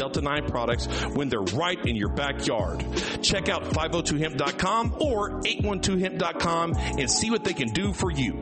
Delta 9 products when they're right in your backyard. Check out 502hemp.com or 812hemp.com and see what they can do for you.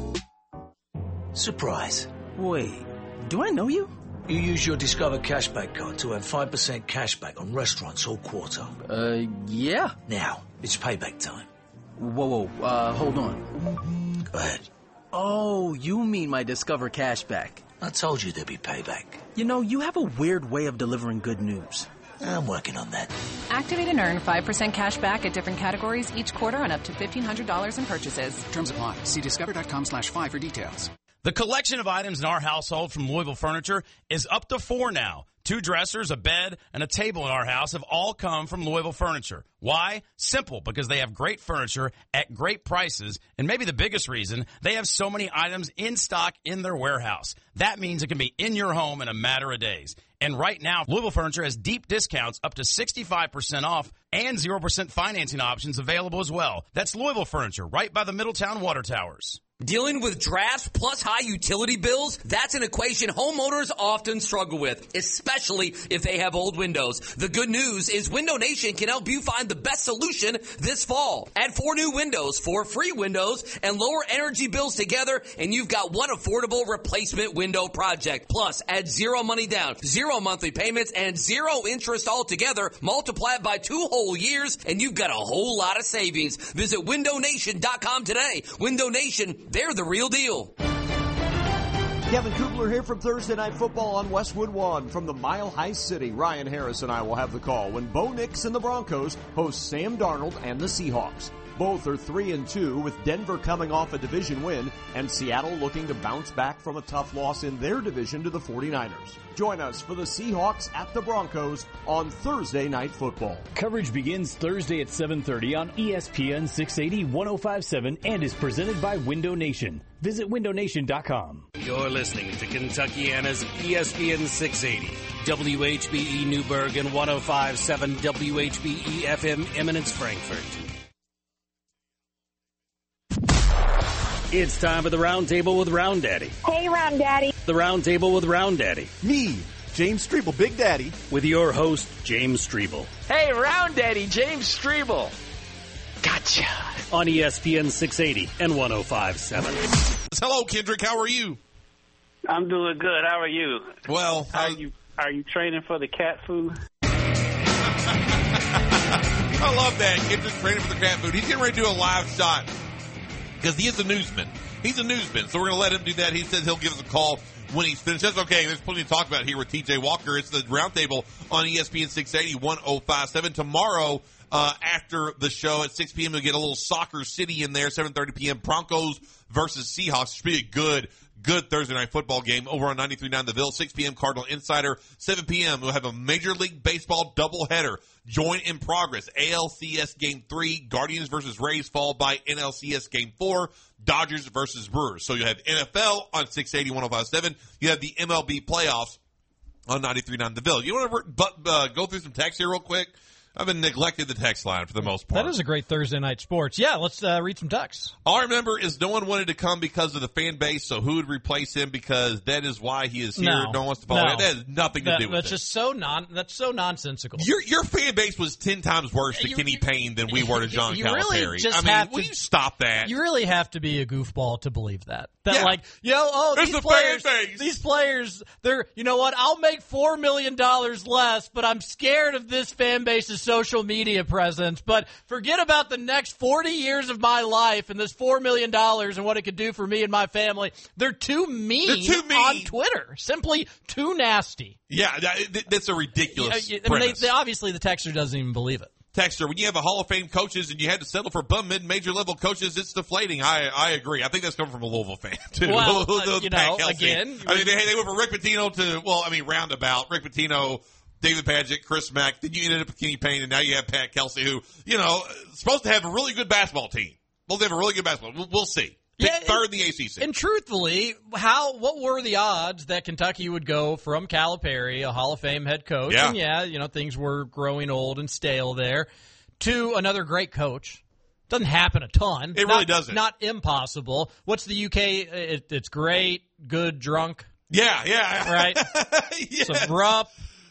Surprise. Wait, do I know you? You use your Discover Cashback card to earn 5% cashback on restaurants all quarter. Yeah. Now, it's payback time. Whoa, hold on. Go ahead. Oh, you mean my Discover Cashback. I told you there'd be payback. You know, you have a weird way of delivering good news. I'm working on that. Activate and earn 5% cash back at different categories each quarter on up to $1,500 in purchases. Terms apply. See discover.com/5 for details. The collection of items in our household from Louisville Furniture is up to 4 now. 2 dressers, a bed, and a table in our house have all come from Louisville Furniture. Why? Simple, because they have great furniture at great prices, and maybe the biggest reason, they have so many items in stock in their warehouse. That means it can be in your home in a matter of days. And right now, Louisville Furniture has deep discounts up to 65% off and 0% financing options available as well. That's Louisville Furniture, right by the Middletown Water Towers. Dealing with drafts plus high utility bills, that's an equation homeowners often struggle with, especially if they have old windows. The good news is Window Nation can help you find the best solution this fall. Add 4 new windows, 4 free windows, and lower energy bills together, and you've got one affordable replacement window project. Plus, add 0 money down, 0 monthly payments, and 0 interest altogether. Multiply it by 2 whole years, and you've got a whole lot of savings. Visit windownation.com today. Window Nation, they're the real deal. Kevin Kubler here from Thursday Night Football on Westwood One from the Mile High City. Ryan Harris and I will have the call when Bo Nix and the Broncos host Sam Darnold and the Seahawks. Both are 3-2 with Denver coming off a division win and Seattle looking to bounce back from a tough loss in their division to the 49ers. Join us for the Seahawks at the Broncos on Thursday Night Football. Coverage begins Thursday at 7:30 on ESPN 680 1057 and is presented by Window Nation. Visit windownation.com. You're listening to Kentuckiana's ESPN 680, WHBE Newburgh and 1057 WHBE FM Eminence Frankfurt. It's time for the Round Table with Round Daddy. Hey, Round Daddy. The Round Table with Round Daddy. Me, James Strebel, Big Daddy. With your host, James Strebel. Hey, Round Daddy, James Strebel. Gotcha. On ESPN 680 and 1057. Hello, Kendrick. How are you? I'm doing good. How are you? Well, are you training for the cat food? I love that. Kendrick's training for the cat food. He's getting ready to do a live shot. Because he is a newsman. He's a newsman, so we're going to let him do that. He says he'll give us a call when he's finished. That's okay. There's plenty to talk about here with TJ Walker. It's the Roundtable on ESPN 680, 1057. Tomorrow, after the show at 6 p.m., we'll get a little Soccer City in there, 7:30 p.m. Broncos versus Seahawks. Should be a good Thursday night football game over on 93.9 The Ville. 6 p.m. Cardinal Insider. 7 p.m. we'll have a Major League Baseball doubleheader. Join in progress. ALCS Game 3, Guardians versus Rays, followed by NLCS Game 4, Dodgers versus Brewers. So you have NFL on 680, 1057. You have the MLB playoffs on 93.9 The Ville. You want to go through some text here real quick? I've been neglecting the text line for the most part. That is a great Thursday night sports. Yeah, let's read some texts. All I remember is no one wanted to come because of the fan base, so who would replace him because that is why he is here. No one wants to follow him. That has nothing to do with it. That's just so nonsensical. Your fan base was 10 times worse to Kenny Payne than we were to John Calipari. Will you stop that? You really have to be a goofball to believe that. These players, they're, you know what, I'll make $4 million less, but I'm scared of this fan base's social media presence. But forget about the next 40 years of my life and this $4 million and what it could do for me and my family. They're too mean on Twitter. Simply too nasty. Yeah, that's a ridiculous premise. Obviously, the texter doesn't even believe it. Texter, when you have a Hall of Fame coaches and you had to settle for bum mid-major level coaches, it's deflating. I agree. I think that's coming from a Louisville fan, too. Well, again. They went from Rick Pitino to, roundabout. Rick Pitino, David Padgett, Chris Mack. Then you ended up with Kenny Payne, and now you have Pat Kelsey, who, supposed to have a really good basketball team. Well, they have a really good basketball. We'll see. Third in the ACC. And truthfully, what were the odds that Kentucky would go from Calipari, a Hall of Fame head coach, and things were growing old and stale there, to another great coach? Doesn't happen a ton. It really doesn't. Not impossible. What's the UK? It's great, good, drunk. Yeah. Right? Yes. So Rupp,